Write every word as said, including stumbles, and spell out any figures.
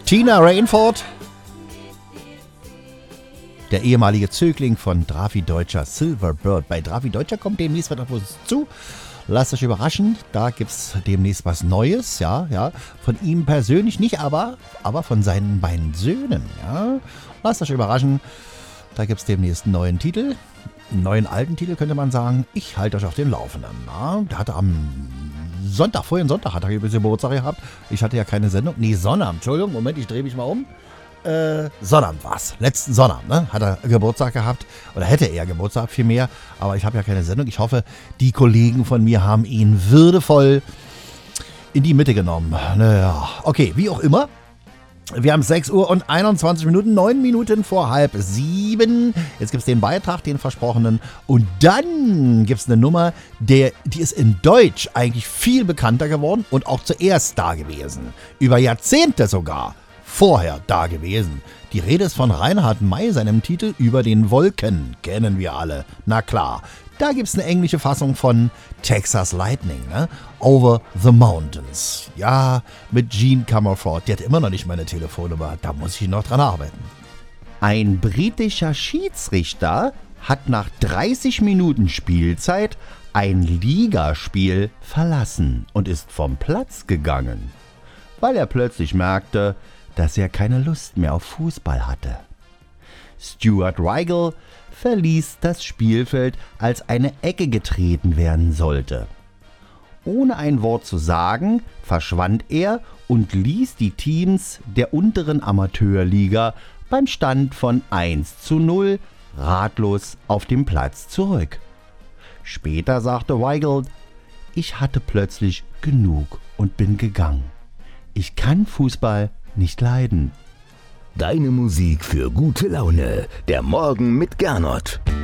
Tina Rainford, der ehemalige Zögling von Drafi Deutscher, Silverbird. Bei Drafi Deutscher kommt demnächst was auf uns zu. Lasst euch überraschen, da gibt es demnächst was Neues, ja, ja. Von ihm persönlich nicht, aber, aber von seinen beiden Söhnen, ja. Lasst euch überraschen, da gibt es demnächst einen neuen Titel, einen neuen alten Titel, könnte man sagen. Ich halte euch auf dem Laufenden, ja. Der hatte am Sonntag, vorhin Sonntag hat er ein bisschen Geburtstag gehabt. Ich hatte ja keine Sendung, nee, Sonnabend, Entschuldigung, Moment, ich drehe mich mal um. Äh, Sonnabend war es. Letzten Sonnabend, ne? Hat er Geburtstag gehabt. Oder hätte er Geburtstag vielmehr. Aber ich habe ja keine Sendung. Ich hoffe, die Kollegen von mir haben ihn würdevoll in die Mitte genommen. Naja, okay, wie auch immer. Wir haben sechs Uhr und einundzwanzig Minuten, neun Minuten vor halb sieben. Jetzt gibt es den Beitrag, den versprochenen. Und dann gibt es eine Nummer, der, die ist in Deutsch eigentlich viel bekannter geworden und auch zuerst da gewesen. Über Jahrzehnte sogar. Vorher da gewesen. Die Rede ist von Reinhard May, seinem Titel Über den Wolken. Kennen wir alle. Na klar. Da gibt es eine englische Fassung von Texas Lightning, ne? Over the Mountains. Ja, mit Gene Comerford. Die hat immer noch nicht meine Telefonnummer. Da muss ich noch dran arbeiten. Ein britischer Schiedsrichter hat nach dreißig Minuten Spielzeit ein Ligaspiel verlassen und ist vom Platz gegangen, weil er plötzlich merkte, dass er keine Lust mehr auf Fußball hatte. Stuart Weigel verließ das Spielfeld, als eine Ecke getreten werden sollte. Ohne ein Wort zu sagen, verschwand er und ließ die Teams der unteren Amateurliga beim Stand von eins zu null ratlos auf dem Platz zurück. Später sagte Weigel: Ich hatte plötzlich genug und bin gegangen. Ich kann Fußball nicht leiden. Deine Musik für gute Laune. Der Morgen mit Gernot.